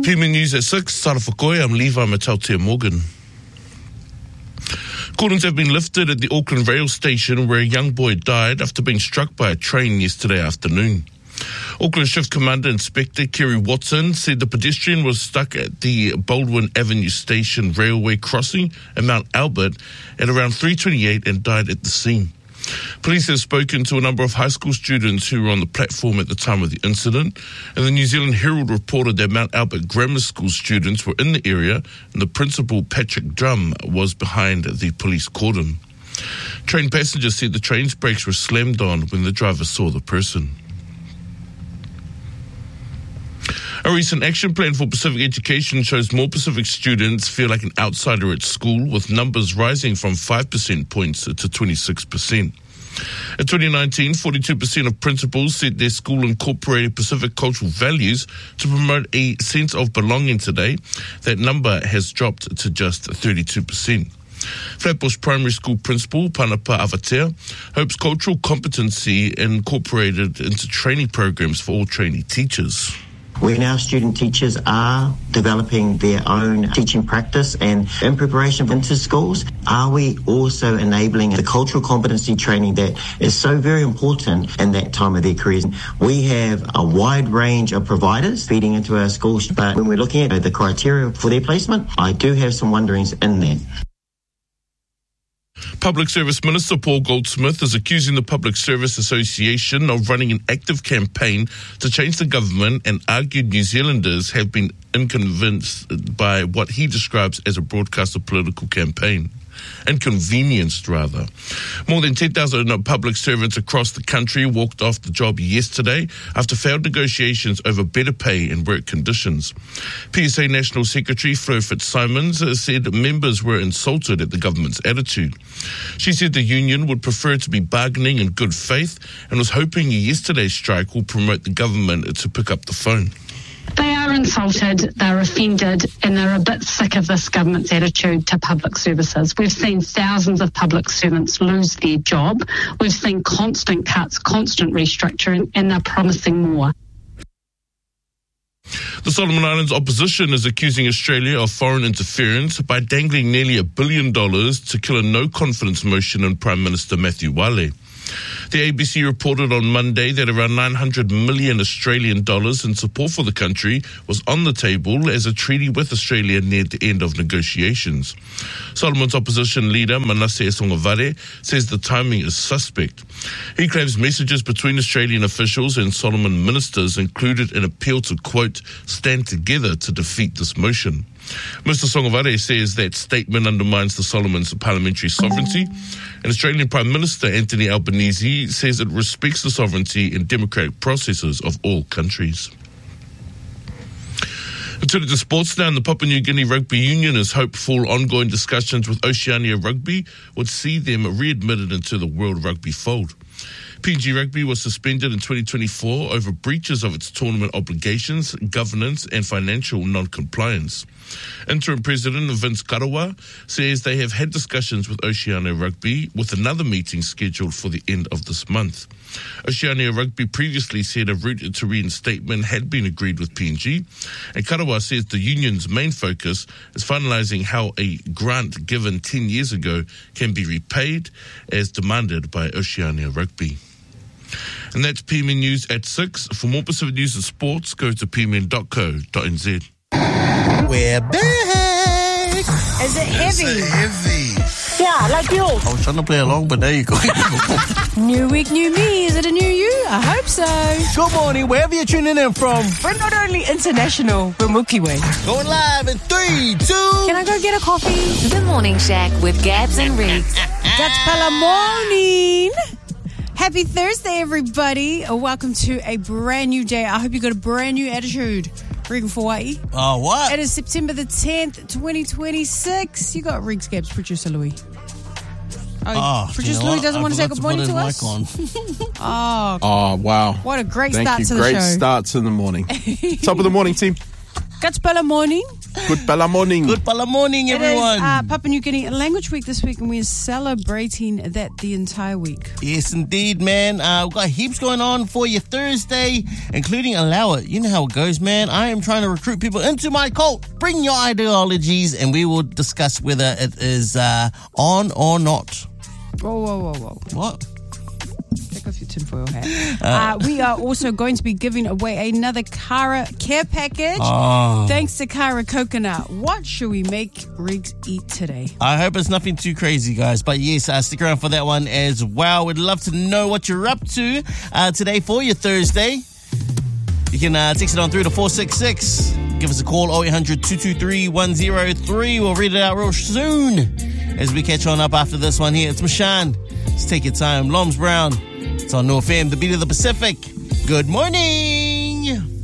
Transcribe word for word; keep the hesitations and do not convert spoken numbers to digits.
P M News at six, Tara Whakoe, I'm Levi Matautia Morgan. Cordons have been lifted at the Auckland rail station where a young boy died after being struck by a train yesterday afternoon. Auckland Shift Commander Inspector Kerry Watson said the pedestrian was stuck at the Baldwin Avenue Station railway crossing at Mount Albert at around three twenty-eight and died at the scene. Police have spoken to a number of high school students who were on the platform at the time of the incident, and the New Zealand Herald reported that Mount Albert Grammar School students were in the area and the principal, Patrick Drum, was behind the police cordon. Train passengers said the train's brakes were slammed on when the driver saw the person. A recent action plan for Pacific education shows more Pacific students feel like an outsider at school, with numbers rising from five percent points to twenty-six percent. In twenty nineteen, forty-two percent of principals said their school incorporated Pacific cultural values to promote a sense of belonging today. That number has dropped to just thirty-two percent. Flatbush Primary School Principal Panapa Avatea hopes cultural competency incorporated into training programs for all trainee teachers. When our student teachers are developing their own teaching practice and in preparation into schools, are we also enabling the cultural competency training that is so very important in that time of their careers? We have a wide range of providers feeding into our schools, but when we're looking at the criteria for their placement, I do have some wonderings in there. Public Service Minister Paul Goldsmith is accusing the Public Service Association of running an active campaign to change the government and argued New Zealanders have been inconvenienced by what he describes as a broadcaster political campaign. Inconvenienced, rather. More than ten thousand public servants across the country walked off the job yesterday after failed negotiations over better pay and work conditions. P S A National Secretary Flo Fitzsimons said members were insulted at the government's attitude. She said the union would prefer to be bargaining in good faith and was hoping yesterday's strike will promote the government to pick up the phone. They are insulted, they're offended, and they're a bit sick of this government's attitude to public services. We've seen thousands of public servants lose their job. We've seen constant cuts, constant restructuring, and they're promising more. The Solomon Islands opposition is accusing Australia of foreign interference by dangling nearly a billion dollars to kill a no-confidence motion in Prime Minister Matthew Wale. The A B C reported on Monday that around nine hundred million Australian dollars in support for the country was on the table as a treaty with Australia neared the end of negotiations. Solomon's opposition leader, Manasseh Songavare, says the timing is suspect. He claims messages between Australian officials and Solomon ministers included an appeal to, quote, stand together to defeat this motion. Mister Songavare says that statement undermines the Solomons' parliamentary sovereignty, and Australian Prime Minister Anthony Albanese says it respects the sovereignty and democratic processes of all countries. Turning to sports now, and the Papua New Guinea Rugby Union is hopeful ongoing discussions with Oceania Rugby would see them readmitted into the World Rugby fold. P N G Rugby was suspended in twenty twenty-four over breaches of its tournament obligations, governance and financial non-compliance. Interim President Vince Karawa says they have had discussions with Oceania Rugby with another meeting scheduled for the end of this month. Oceania Rugby previously said a route to reinstatement had been agreed with P N G, and Karawa says the union's main focus is finalising how a grant given ten years ago can be repaid as demanded by Oceania Rugby. And that's P M N News at six. For more Pacific News and sports, go to p m n dot co dot n z. We're back! Is it heavy? Is it heavy? Yeah, like you. I was trying to play along, but there you go. New week, new me. Is it a new you? I hope so. Good morning, wherever you're tuning in from. We're not only international, we're Milky Way. Going live in three, two... Can I go get a coffee? The Morning Shack with Gabs and Riggs. That's Pella Morning. Happy Thursday, everybody. Welcome to a brand new day. I hope you got a brand new attitude. Regan for Hawaii. Oh, what? It is September the tenth, twenty twenty-six. You got Riggs, Gabs, producer Louis. Oh, oh producer you know Louis doesn't I want to say good morning to, to us? oh, oh, wow. What a great Thank start you. to the great show. Great start to the morning. Top of the morning, team. Katspala morning. Good pala morning. Good pala morning, everyone. It is uh, Papua New Guinea Language Week this week, and we're celebrating that the entire week. Yes, indeed, man. Uh, we've got heaps going on for you Thursday, including Allow It. You know how it goes, man. I am trying to recruit people into my cult. Bring your ideologies, and we will discuss whether it is uh, on or not. Whoa, whoa, whoa, whoa. What? Take off your tinfoil hat. Uh, we are also going to be giving away another Kara care package. Oh. Thanks to Kara Coconut. What should we make Riggs eat today? I hope it's nothing too crazy, guys. But yes, uh, stick around for that one as well. We'd love to know what you're up to uh, today for your Thursday. You can uh, text it on through to four six six. Give us a call, oh eight hundred, two two three, one oh three. We'll read it out real soon as we catch on up after this one here. It's Mashan. Let's take your time. Loms Brown. It's on North F M, the beat of the Pacific. Good morning.